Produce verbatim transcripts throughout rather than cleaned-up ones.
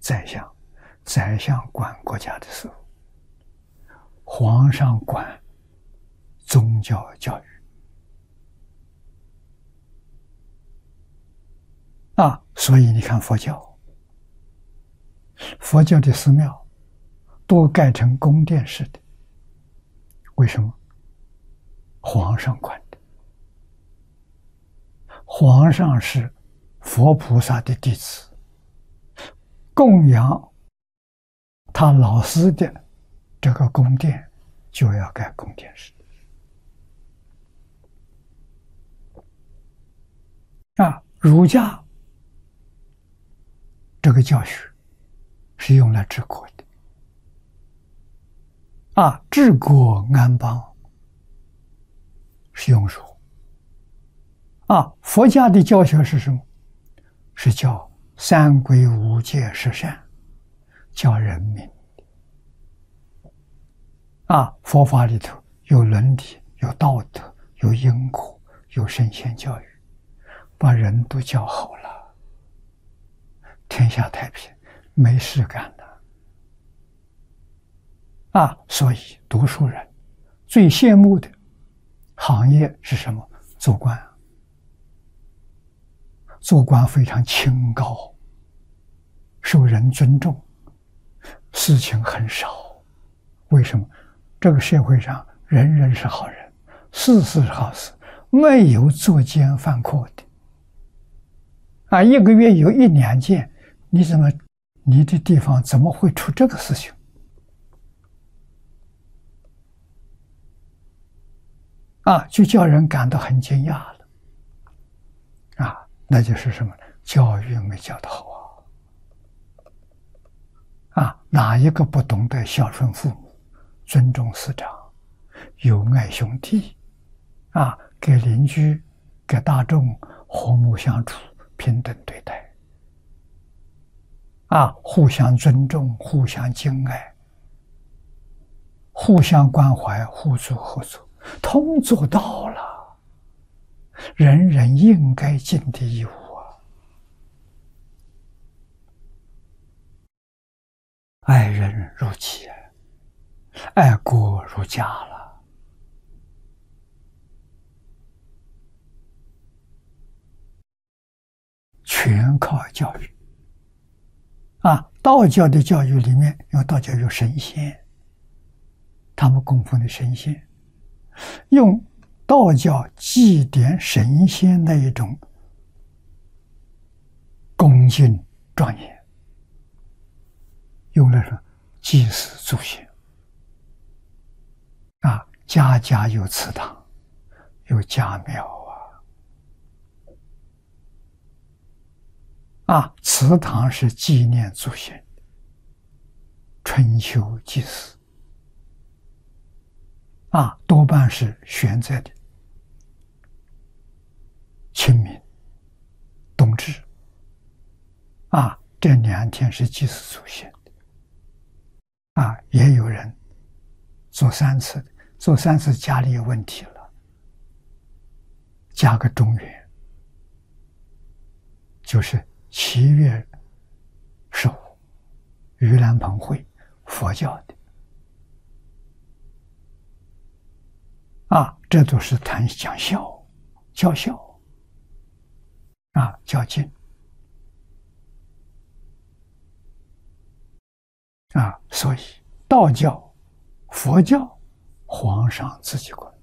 宰相，宰相管国家的事务，皇上管宗教教育。啊，所以你看佛教，佛教的寺庙都盖成宫殿式的，为什么？皇上管的，皇上是佛菩萨的弟子，供养他老师的这个宫殿就要盖宫殿式。啊，儒家这个教学是用来治国的，啊，治国安邦是用儒。啊，佛家的教学是什么？是教三规五戒十善，教人民。啊，佛法里头有伦理，有道德，有因果，有圣贤教育，把人都教好了，天下太平，没事干了。啊，所以读书人最羡慕的行业是什么？做官。做官非常清高，受人尊重，事情很少。为什么？这个社会上人人是好人，事事是好事，没有作奸犯科的。啊，一个月有一两件，你怎么，你的地方怎么会出这个事情？啊，就叫人感到很惊讶了。啊。那就是什么？教育没教得好啊！啊，哪一个不懂得孝顺父母、尊重师长、友爱兄弟，啊，给邻居、给大众和睦相处、平等对待，啊，互相尊重、互相敬爱、互相关怀、互助合作，通做到了。人人应该尽的义务啊！爱人如己，爱国如家了。全靠教育啊！道教的教育里面，因为道教有神仙，他们供奉的神仙，用道教祭奠神仙的一种恭敬庄严，用的是祭祀祖先。啊，家家有祠堂，有家庙啊！啊，祠堂是纪念祖先的，春秋祭祀。啊，多半是选在的清明、冬至。啊，这两天是祭祀祖先的。啊，也有人做三次的，做三次家里有问题了，加个中元，就是七月十五，盂兰盆会，佛教的。啊，这都是谈讲孝、教孝，啊，教敬，啊，所以道教、佛教，皇上自己管；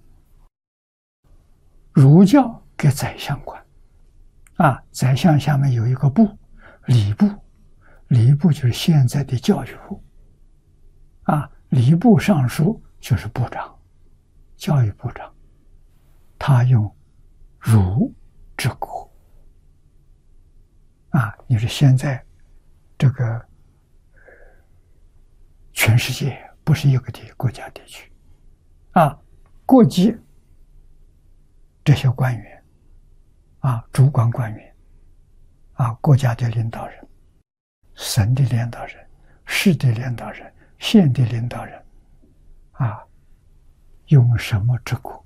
儒教给宰相管。啊，宰相下面有一个部，礼部，礼部就是现在的教育部。啊，礼部尚书就是部长。教育部长，他用儒治国。啊，你说现在这个全世界不是一个地国家地区，啊，国际这些官员，啊，主管官员，啊，国家的领导人、省的领导人、市的领导人、县的领导人，啊。用什么治国？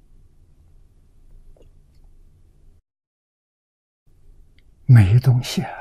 没东西啊！